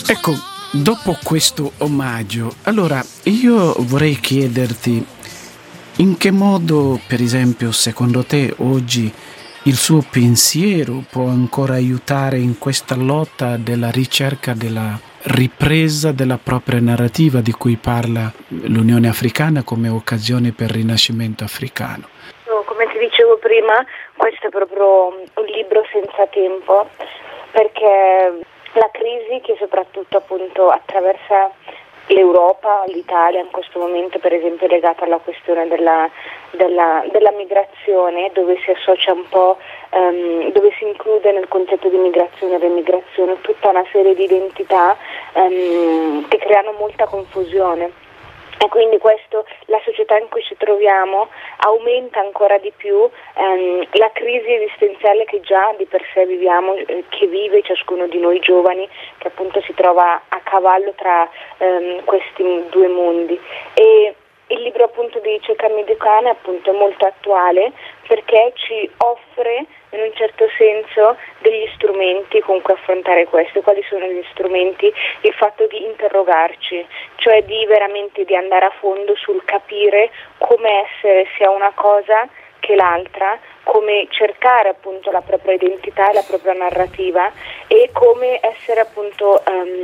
Ecco, dopo questo omaggio, allora io vorrei chiederti in che modo, per esempio, secondo te oggi il suo pensiero può ancora aiutare in questa lotta della ricerca della ripresa della propria narrativa di cui parla l'Unione Africana come occasione per il rinascimento africano. Come ti dicevo prima, questo è proprio un libro senza tempo, perché la crisi che soprattutto appunto attraversa l'Europa, l'Italia in questo momento, per esempio legata alla questione della migrazione, dove si associa un po', dove si include nel concetto di migrazione e remigrazione tutta una serie di identità che creano molta confusione. E quindi questo, la società in cui ci troviamo aumenta ancora di più la crisi esistenziale che già di per sé viviamo, che vive ciascuno di noi giovani, che appunto si trova a cavallo tra questi due mondi. E il libro appunto di Cekami Dekane appunto è molto attuale perché ci offre in un certo senso degli strumenti con cui affrontare questo. Quali sono gli strumenti? Il fatto di interrogarci, cioè di andare a fondo sul capire come essere sia una cosa che l'altra, come cercare appunto la propria identità e la propria narrativa e come essere appunto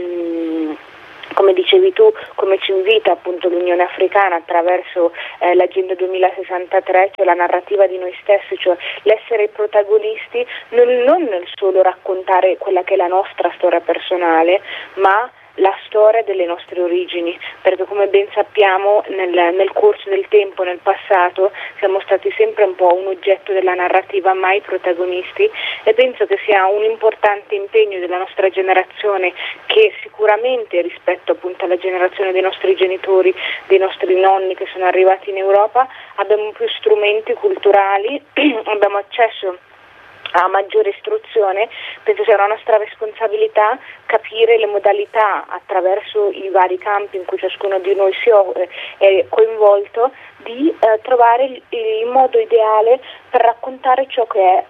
come dicevi tu, come ci invita appunto l'Unione Africana attraverso l'Agenda 2063, cioè la narrativa di noi stessi, cioè l'essere protagonisti, non nel solo raccontare quella che è la nostra storia personale, ma la storia delle nostre origini, perché come ben sappiamo nel corso del tempo, nel passato, siamo stati sempre un po' un oggetto della narrativa, mai protagonisti, e penso che sia un importante impegno della nostra generazione, che sicuramente rispetto appunto alla generazione dei nostri genitori, dei nostri nonni che sono arrivati in Europa, abbiamo più strumenti culturali, abbiamo accesso a maggiore istruzione. Penso sia una nostra responsabilità capire le modalità attraverso i vari campi in cui ciascuno di noi è coinvolto, di trovare il modo ideale per raccontare ciò che è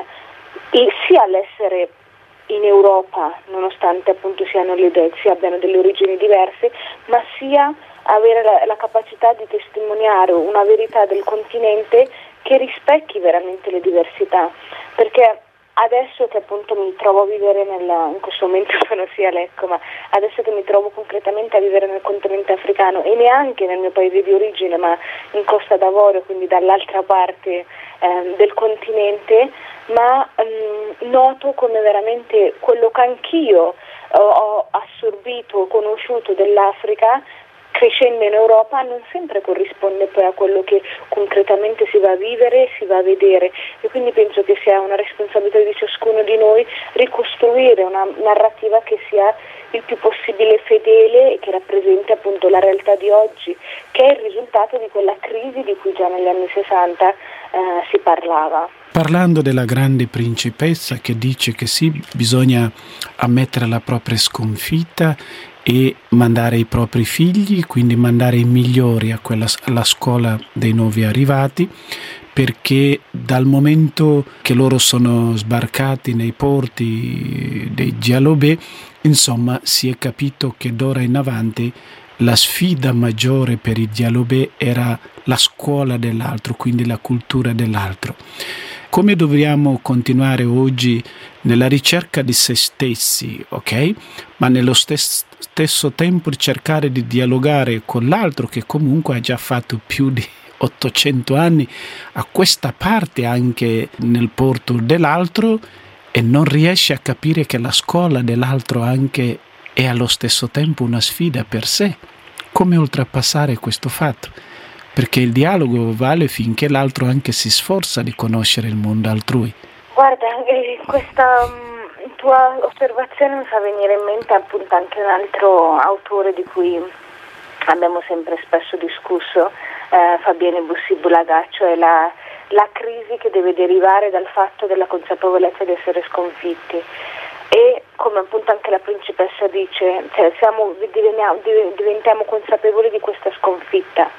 sia l'essere in Europa, nonostante appunto si abbiano delle origini diverse, ma sia avere la capacità di testimoniare una verità del continente che rispecchi veramente le diversità, perché adesso che appunto mi trovo a vivere in questo momento sono sia a Lecco, ma adesso che mi trovo concretamente a vivere nel continente africano e neanche nel mio paese di origine, ma in Costa d'Avorio, quindi dall'altra parte del continente, ma noto come veramente quello che anch'io ho assorbito, conosciuto dell'Africa, crescendo in Europa, non sempre corrisponde poi a quello che concretamente si va a vivere e si va a vedere, e quindi penso che sia una responsabilità di ciascuno di noi ricostruire una narrativa che sia il più possibile fedele e che rappresenti appunto la realtà di oggi, che è il risultato di quella crisi di cui già negli anni 60 si parlava. Parlando della grande principessa che dice che sì, bisogna ammettere la propria sconfitta e mandare i propri figli, quindi mandare i migliori alla scuola dei nuovi arrivati, perché dal momento che loro sono sbarcati nei porti dei Dialobé, insomma, si è capito che d'ora in avanti la sfida maggiore per i Dialobé era la scuola dell'altro, quindi la cultura dell'altro. Come dobbiamo continuare oggi nella ricerca di se stessi, ok? Ma nello stesso tempo cercare di dialogare con l'altro che comunque ha già fatto più di 800 anni a questa parte anche nel porto dell'altro e non riesce a capire che la scuola dell'altro anche è allo stesso tempo una sfida per sé. Come oltrepassare questo fatto? Perché il dialogo vale finché l'altro anche si sforza di conoscere il mondo altrui. Guarda, questa tua osservazione mi fa venire in mente appunto anche un altro autore di cui abbiamo sempre spesso discusso, Fabienne Bussy-Bulaga, cioè la crisi che deve derivare dal fatto della consapevolezza di essere sconfitti. E come appunto anche la principessa dice, cioè diventiamo consapevoli di questa sconfitta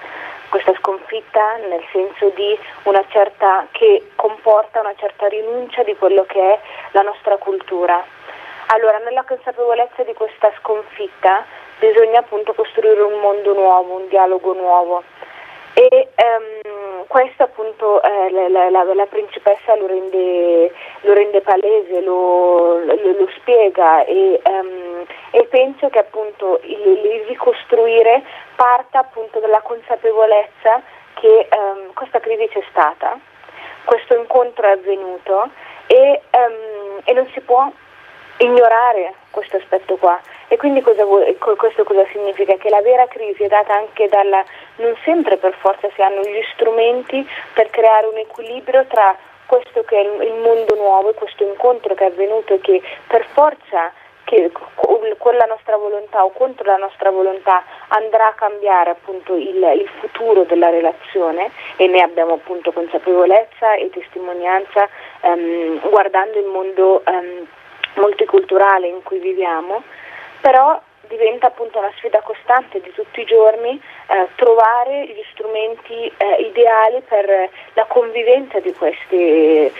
nel senso di una certa, che comporta una certa rinuncia di quello che è la nostra cultura. Allora, nella consapevolezza di questa sconfitta bisogna appunto costruire un mondo nuovo, un dialogo nuovo, e questo appunto la principessa lo rende palese, lo spiega, e penso che appunto il ricostruire parta appunto dalla consapevolezza che questa crisi c'è stata, questo incontro è avvenuto, e non si può ignorare questo aspetto qua. E quindi questo cosa significa? Che la vera crisi è data anche non sempre per forza si hanno gli strumenti per creare un equilibrio tra questo che è il mondo nuovo e questo incontro che è avvenuto, e che per forza, che con la nostra volontà o contro la nostra volontà andrà a cambiare appunto il futuro della relazione, e ne abbiamo appunto consapevolezza e testimonianza guardando il mondo multiculturale in cui viviamo. Però diventa appunto una sfida costante di tutti i giorni trovare gli strumenti ideali per la convivenza di questi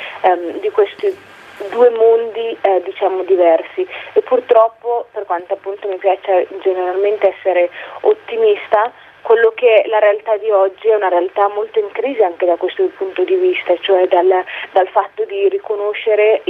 due mondi diciamo diversi. E purtroppo, per quanto appunto mi piace generalmente essere ottimista, quello che la realtà di oggi è una realtà molto in crisi anche da questo punto di vista, cioè dal fatto di riconoscere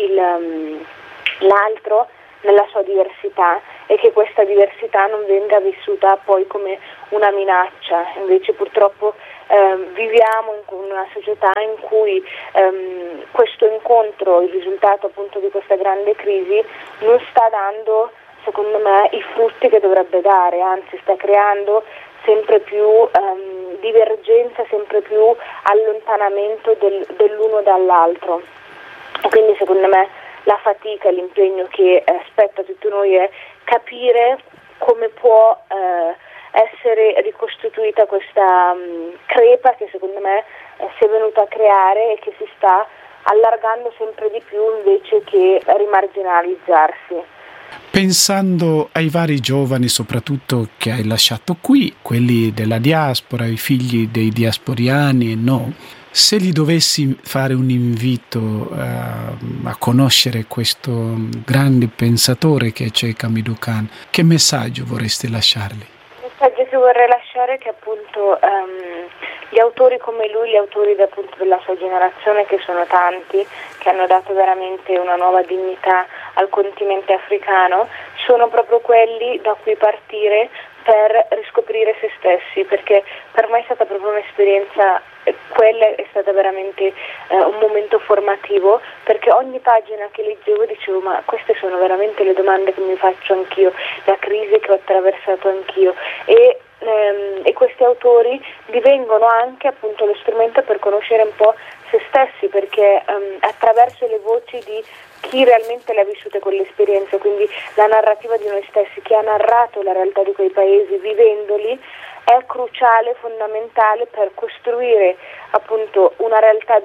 l'altro nella sua diversità, e che questa diversità non venga vissuta poi come una minaccia. Invece purtroppo viviamo in una società in cui questo incontro, il risultato appunto di questa grande crisi, non sta dando, secondo me, i frutti che dovrebbe dare, anzi sta creando sempre più divergenza, sempre più allontanamento dell'uno dall'altro. Quindi secondo me la fatica, l'impegno che spetta a tutti noi è capire come può essere ricostituita questa crepa che secondo me si è venuta a creare e che si sta allargando sempre di più invece che rimarginalizzarsi. Pensando ai vari giovani soprattutto che hai lasciato qui, quelli della diaspora, i figli dei diasporiani, no? Se gli dovessi fare un invito a conoscere questo grande pensatore che è Cheikh Hamidou Khan, che messaggio vorresti lasciargli? Il messaggio che vorrei lasciare è che appunto gli autori come lui, gli autori appunto della sua generazione, che sono tanti, che hanno dato veramente una nuova dignità al continente africano, sono proprio quelli da cui partire per riscoprire se stessi, perché per me è stata proprio un'esperienza, quella è stata veramente un momento formativo, perché ogni pagina che leggevo dicevo ma queste sono veramente le domande che mi faccio anch'io, la crisi che ho attraversato anch'io, e questi autori divengono anche appunto lo strumento per conoscere un po' se stessi, perché attraverso le voci di chi realmente le ha vissute quell'esperienza, quindi la narrativa di noi stessi, chi ha narrato la realtà di quei paesi vivendoli, è cruciale, fondamentale per costruire appunto una realtà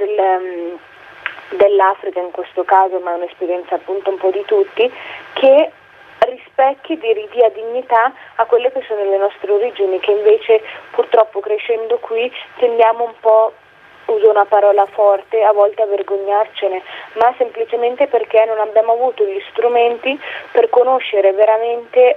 dell'Africa in questo caso, ma è un'esperienza appunto un po' di tutti, che rispecchi, dia dignità a quelle che sono le nostre origini, che invece purtroppo crescendo qui tendiamo un po', uso una parola forte, a volte a vergognarcene, ma semplicemente perché non abbiamo avuto gli strumenti per conoscere veramente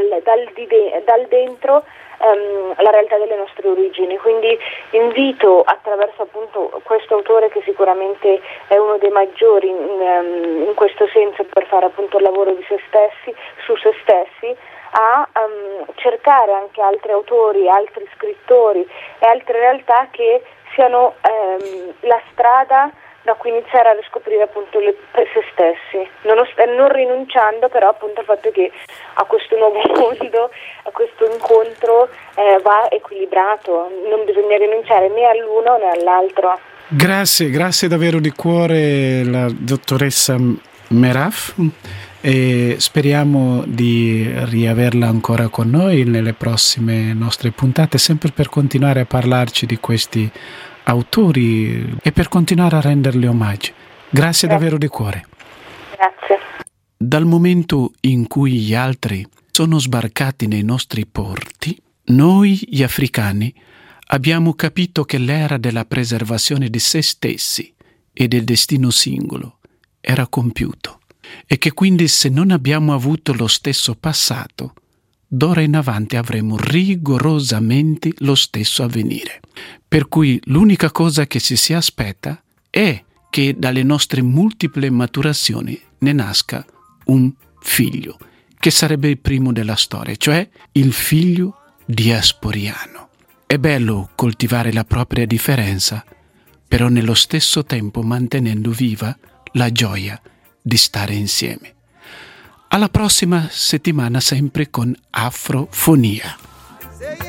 dal dentro la realtà delle nostre origini. Quindi invito, attraverso appunto questo autore che sicuramente è uno dei maggiori in questo senso per fare appunto il lavoro di se stessi, su se stessi, a cercare anche altri autori, altri scrittori e altre realtà che siano la strada da cui iniziare a riscoprire appunto se stessi, non rinunciando però appunto al fatto che a questo nuovo mondo, a questo incontro va equilibrato, non bisogna rinunciare né all'uno né all'altro. Grazie davvero di cuore la dottoressa Meraf, e speriamo di riaverla ancora con noi nelle prossime nostre puntate, sempre per continuare a parlarci di questi autori e per continuare a renderli omaggio. Grazie davvero di cuore. Grazie. Dal momento in cui gli altri sono sbarcati nei nostri porti, noi gli africani abbiamo capito che l'era della preservazione di se stessi e del destino singolo era compiuto. e che quindi se non abbiamo avuto lo stesso passato, d'ora in avanti avremo rigorosamente lo stesso avvenire. Per cui l'unica cosa che si aspetta è che dalle nostre multiple maturazioni ne nasca un figlio, che sarebbe il primo della storia, cioè il figlio diasporiano. È bello coltivare la propria differenza, però nello stesso tempo mantenendo viva la gioia di stare insieme. Alla prossima settimana sempre con Afrofonia.